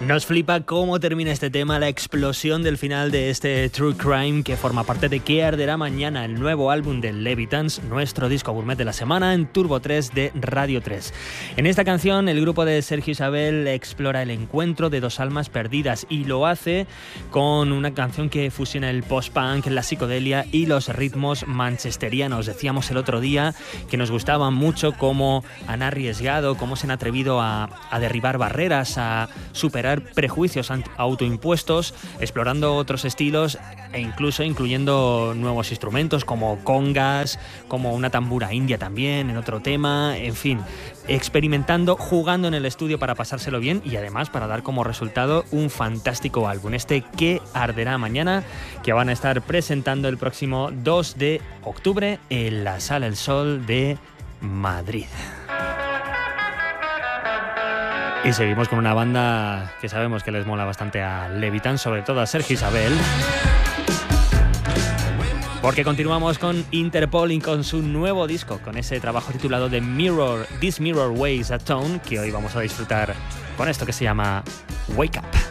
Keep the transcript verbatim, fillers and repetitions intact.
Nos flipa cómo termina este tema, la explosión del final de este True Crime que forma parte de ¿Qué arderá mañana?, el nuevo álbum de Levitans, nuestro disco gourmet de la semana en Turbo tres de Radio tres. En esta canción el grupo de Sergio Isabel explora el encuentro de dos almas perdidas y lo hace con una canción que fusiona el post-punk, la psicodelia y los ritmos manchesterianos. Decíamos el otro día que nos gustaba mucho cómo han arriesgado, cómo se han atrevido a, a derribar barreras, a superar prejuicios autoimpuestos, explorando otros estilos e incluso incluyendo nuevos instrumentos como congas, como una tambura india también en otro tema, en fin, experimentando, jugando en el estudio para pasárselo bien y además para dar como resultado un fantástico álbum, este ¿Qué arderá mañana?, que van a estar presentando el próximo dos de octubre en la Sala El Sol de Madrid. Y seguimos con una banda que sabemos que les mola bastante a Levitans, sobre todo a Sergio Isabel, porque continuamos con Interpol y con su nuevo disco, con ese trabajo titulado The Mirror, This Mirror Weighs a Tone, que hoy vamos a disfrutar con esto que se llama Wake Up.